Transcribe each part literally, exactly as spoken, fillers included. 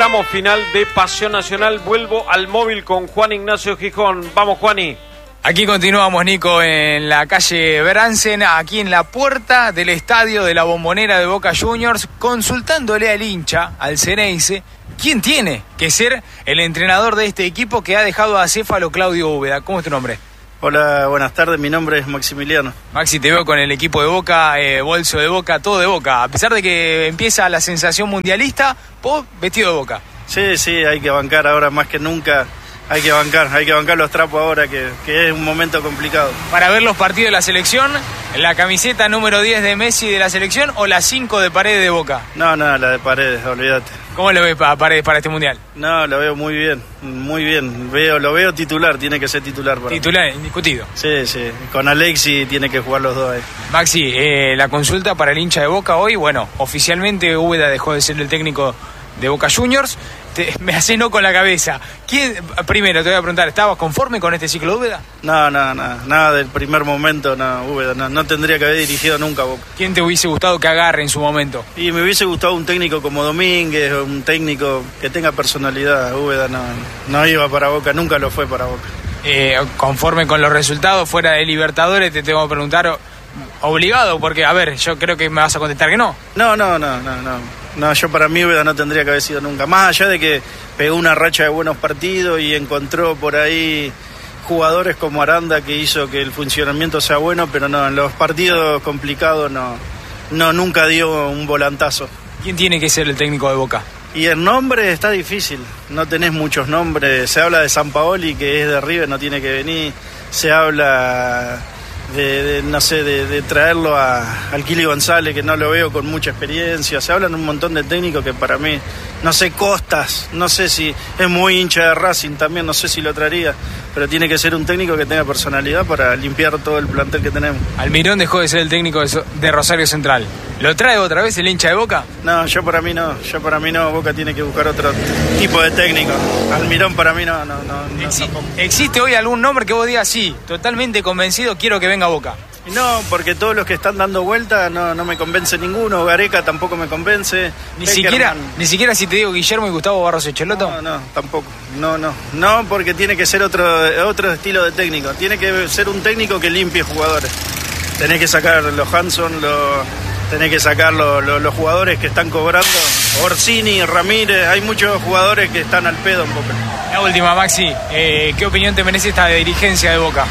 Tramo final de Pasión Nacional. Vuelvo al móvil con Juan Ignacio Gijón. Vamos, Juani. Aquí continuamos, Nico, en la calle Bransen, aquí en la puerta del estadio de la Bombonera de Boca Juniors, consultándole al hincha, al Ceneice, quién tiene que ser el entrenador de este equipo que ha dejado a Céfalo Claudio Úbeda. ¿Cómo es tu nombre? Hola, buenas tardes, mi nombre es Maximiliano. Maxi, te veo con el equipo de Boca, eh, bolso de Boca, todo de Boca. A pesar de que empieza la sensación mundialista, vos vestido de Boca. Sí, sí, hay que bancar ahora más que nunca. Hay que bancar, hay que bancar los trapos ahora, que, que es un momento complicado. Para ver los partidos de la selección, ¿la camiseta número diez de Messi de la selección o la cinco de Paredes de Boca? No, no, la de Paredes, olvídate. ¿Cómo lo ves para Paredes para este mundial? No, lo veo muy bien, muy bien. Veo, lo veo titular, tiene que ser titular. Para titular, mí. Indiscutido. Sí, sí, con Alexi tiene que jugar los dos ahí. Maxi, eh, la consulta para el hincha de Boca hoy, bueno, oficialmente Úbeda dejó de ser el técnico de Boca Juniors. Te, me hace no con la cabeza. ¿Quién, primero te voy a preguntar, ¿estabas conforme con este ciclo de Úbeda? No, no, no, nada del primer momento, no, Úbeda, no, no tendría que haber dirigido nunca a Boca. ¿Quién te hubiese gustado que agarre en su momento? Y me hubiese gustado un técnico como Domínguez, un técnico que tenga personalidad. Úbeda no, no iba para Boca, nunca lo fue para Boca. Eh, conforme con los resultados fuera de Libertadores, te tengo que preguntar, obligado, porque, a ver, yo creo que me vas a contestar que no. No, no, no, no, no. No, yo para mí Úbeda no tendría que haber sido nunca. Más allá de que pegó una racha de buenos partidos y encontró por ahí jugadores como Aranda que hizo que el funcionamiento sea bueno, pero no, en los partidos complicados no, no nunca dio un volantazo. ¿Quién tiene que ser el técnico de Boca? Y el nombre está difícil, no tenés muchos nombres. Se habla de Sampaoli, que es de River, no tiene que venir. Se habla de, de no sé, de, de traerlo a, al Kili González, que no lo veo con mucha experiencia. Se hablan un montón de técnicos que para mí, no sé, Costas, no sé si es muy hincha de Racing también, no sé si lo traería, pero tiene que ser un técnico que tenga personalidad para limpiar todo el plantel que tenemos. Almirón dejó de ser el técnico de, de Rosario Central. ¿Lo trae otra vez el hincha de Boca? No, yo para mí no, yo para mí no, Boca tiene que buscar otro tipo de técnico. Almirón para mí no, no, no, no Exi- ¿Existe hoy algún nombre que vos digas, sí, totalmente convencido, quiero que venga a Boca? No, porque todos los que están dando vuelta no, no me convence ninguno. Gareca tampoco me convence. Ni siquiera, ni siquiera si te digo Guillermo y Gustavo Barros Echelotto. No, no, tampoco. No, no. No, porque tiene que ser otro, otro estilo de técnico. Tiene que ser un técnico que limpie jugadores. Tenés que sacar los Hanson, los, tenés que sacar los, los, los jugadores que están cobrando. Orsini, Ramírez, hay muchos jugadores que están al pedo en Boca. La última, Maxi, eh, ¿qué opinión te merece esta dirigencia de Boca?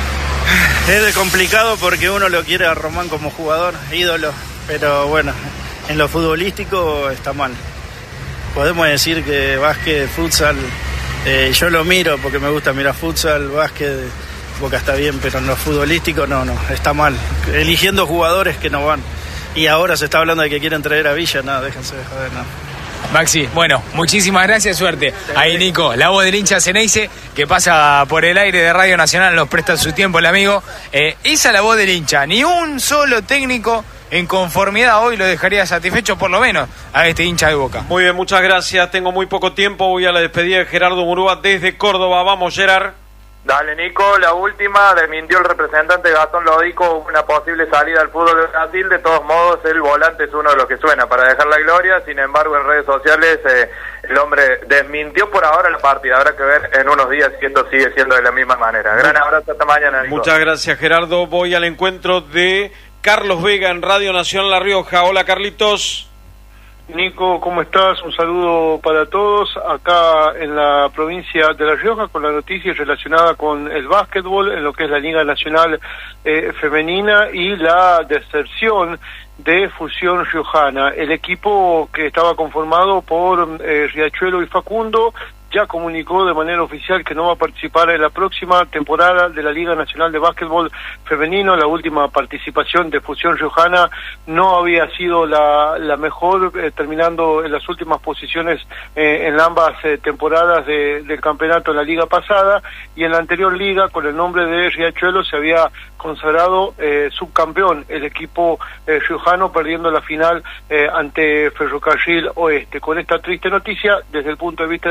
Es de complicado porque uno lo quiere a Román como jugador, ídolo, pero bueno, en lo futbolístico está mal. Podemos decir que básquet, futsal, eh, yo lo miro porque me gusta mirar futsal, básquet, Boca está bien, pero en lo futbolístico no, no, está mal. Eligiendo jugadores que no van. Y ahora se está hablando de que quieren traer a Villa, no, déjense de joder, no. Maxi, bueno, muchísimas gracias, suerte. Ahí Nico, la voz del hincha Ceneice, que pasa por el aire de Radio Nacional, nos presta su tiempo el amigo. Eh, esa es la voz del hincha, ni un solo técnico en conformidad hoy lo dejaría satisfecho, por lo menos, a este hincha de Boca. Muy bien, muchas gracias, tengo muy poco tiempo, voy a la despedida de Gerardo Murúa desde Córdoba. Vamos, Gerard. Dale, Nico, la última, desmintió el representante Gastón Lodico una posible salida al fútbol de Brasil. De todos modos, el volante es uno de los que suena para dejar la gloria. Sin embargo, en redes sociales eh, el hombre desmintió por ahora la partida. Habrá que ver en unos días si esto sigue siendo de la misma manera. Gran abrazo, hasta mañana, Nico. Muchas gracias, Gerardo. Voy al encuentro de Carlos Vega en Radio Nacional La Rioja. Hola, Carlitos. Nico, ¿cómo estás? Un saludo para todos acá en la provincia de La Rioja con la noticia relacionada con el básquetbol en lo que es la Liga Nacional eh, Femenina y la deserción de Fusión Riojana. El equipo que estaba conformado por eh, Riachuelo y Facundo ya comunicó de manera oficial que no va a participar en la próxima temporada de la Liga Nacional de Básquetbol Femenino. La última participación de Fusión Riojana no había sido la, la mejor, eh, terminando en las últimas posiciones eh, en ambas eh, temporadas de, del campeonato en la liga pasada, y en la anterior liga, con el nombre de Riachuelo, se había consagrado eh, subcampeón el equipo eh, riojano, perdiendo la final eh, ante Ferrocarril Oeste. Con esta triste noticia, desde el punto de vista deportivo,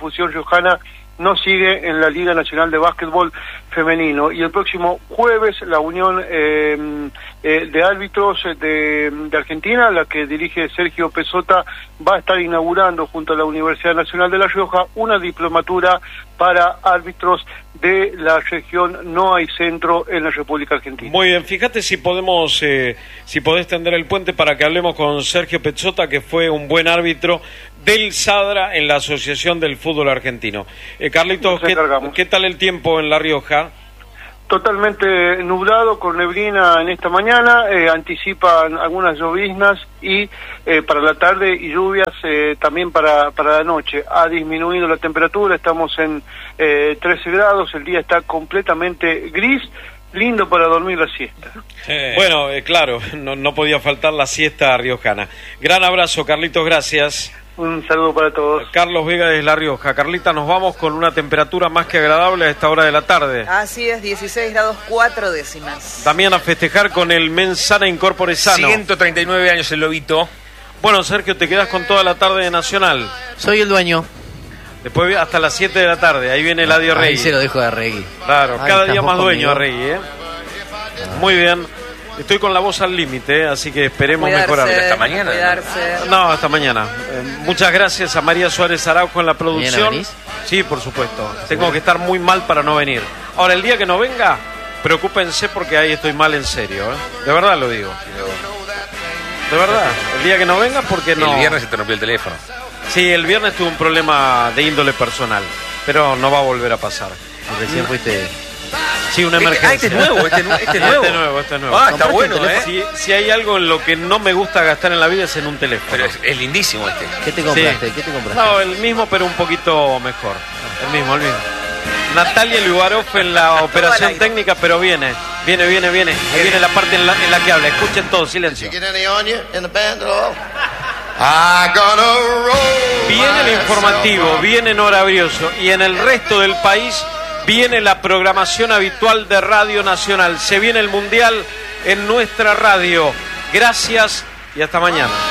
Fusión Riojana no sigue en la Liga Nacional de Básquetbol Femenino. Y el próximo jueves la Unión eh, eh, de Árbitros de, de Argentina, la que dirige Sergio Pesota, va a estar inaugurando junto a la Universidad Nacional de La Rioja una diplomatura para árbitros de la región No Hay Centro en la República Argentina. Muy bien, fíjate si podemos, eh, si podés tender el puente para que hablemos con Sergio Pesota, que fue un buen árbitro del Sadra en la Asociación del Fútbol Argentino. Eh, Carlitos, ¿qué, ¿qué tal el tiempo en La Rioja? Totalmente nublado, con neblina en esta mañana, eh, anticipan algunas lloviznas y eh, para la tarde y lluvias eh, también para, para la noche. Ha disminuido la temperatura, estamos en eh, trece grados, el día está completamente gris, lindo para dormir la siesta. Eh, bueno, eh, claro, no, no podía faltar la siesta riojana. Gran abrazo, Carlitos, gracias. Un saludo para todos. Carlos Vega de La Rioja. Carlita, nos vamos con una temperatura más que agradable a esta hora de la tarde. Así es, dieciséis grados cuatro décimas. También a festejar con el Mensana Incorpore Sano. ciento treinta y nueve años el lobito. Bueno, Sergio, te quedas con toda la tarde de Nacional. Soy el dueño. Después hasta las siete de la tarde, ahí viene Eladio Rey. Ahí se lo dejo a Regui. Claro, Ahí cada día más conmigo. dueño a Rey, ¿eh? Muy bien. Estoy con la voz al límite, ¿eh? Así que esperemos Cuidarse, mejorar. Hasta mañana. Cuidarse. No, hasta mañana. Eh, muchas gracias a María Suárez Araujo en la producción. venís? Sí, por supuesto. Tengo que estar muy mal para no venir. Ahora, el día que no venga, preocúpense porque ahí estoy mal en serio, ¿eh? De verdad lo digo. De verdad. El día que no venga, porque no. El viernes se te rompió el teléfono. Sí, el viernes tuve un problema de índole personal, pero no va a volver a pasar. Recién fuiste... Sí, una Este, emergencia. ah, este es nuevo, este, nu- este es nuevo. Este nuevo, este nuevo. Ah, está bueno, ¿eh? Si, si hay algo en lo que no me gusta gastar en la vida es en un teléfono. Pero es, es lindísimo este. ¿Qué te compraste? Sí. ¿Qué te compraste? No, el mismo, pero un poquito mejor. El mismo, el mismo. Natalia Lugarov en la operación técnica, pero viene, viene, viene, viene. Ahí viene la parte en la, en la que habla. Escuchen todo, silencio. Viene el informativo, viene Nora Brioso y en el resto del país viene la programación habitual de Radio Nacional. Se viene el Mundial en nuestra radio. Gracias y hasta mañana.